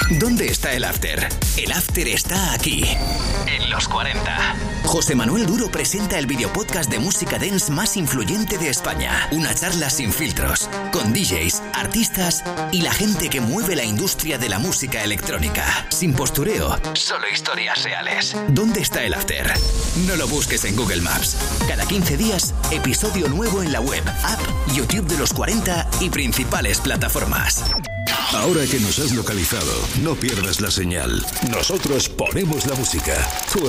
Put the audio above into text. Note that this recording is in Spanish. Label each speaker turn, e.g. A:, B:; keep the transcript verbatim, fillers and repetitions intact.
A: ¿Dónde está el after? El after está aquí, en los cuarenta. José Manuel Duro presenta el videopodcast de música dance más influyente de España. Una charla sin filtros, con D Js, artistas y la gente que mueve la industria de la música electrónica. Sin postureo, solo historias reales. ¿Dónde está el after? No lo busques en Google Maps. Cada quince días, episodio nuevo en la web, app, YouTube de los cuarenta y principales plataformas.
B: Ahora que nos has localizado, no pierdas la señal. Nosotros ponemos la música. Tú